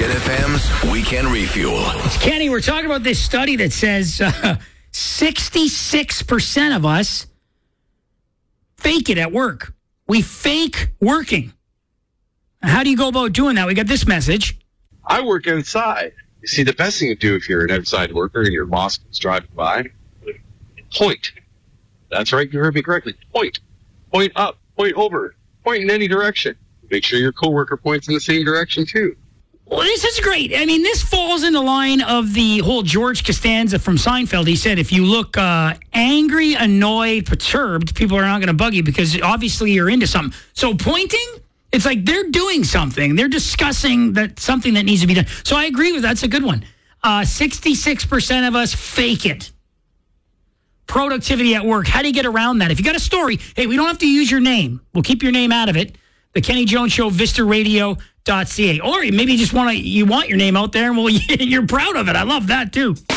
Hit FM's Weekend Refuel. Kenny, we're talking about this study that says 66% of us fake it at work. We fake working. How do you go about doing that? We got this message. I work inside. You see, the best thing to do if you're an outside worker and your boss is driving by, point. That's right, you heard me correctly. Point. Point up, point over, point in any direction. Make sure your coworker points in the same direction, too. Well, this is great. I mean, this falls in the line of the whole George Costanza from Seinfeld. He said, if you look angry, annoyed, perturbed, people are not going to bug you because obviously you're into something. So pointing, it's like they're doing something. They're discussing that something that needs to be done. So I agree with that. That's a good one. 66% of us fake it. Productivity at work. How do you get around that? If you got a story, hey, we don't have to use your name. We'll keep your name out of it. The Kenny Jones Show, VistaRadio.ca. Or maybe you just want your name out there and well, you're proud of it. I love that too.